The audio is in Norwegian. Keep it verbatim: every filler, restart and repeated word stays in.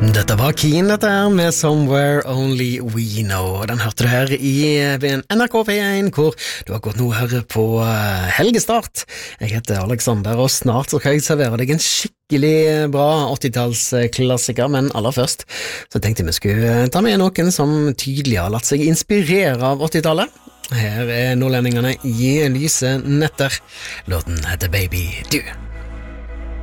Dette var Keen, dette her, med Somewhere Only We Know. Den hørte du her i N R K P én, hvor du har gått nå her på helgestart. Jeg heter Alexander, og snart så skal jeg servere deg en skikkelig bra åttitallsklassiker, men aller først så tenkte jeg vi skulle ta med noen som tydelig har latt seg inspirere av åttitallet. Her er nordlendingene i lyse netter. Låten heter Baby Du.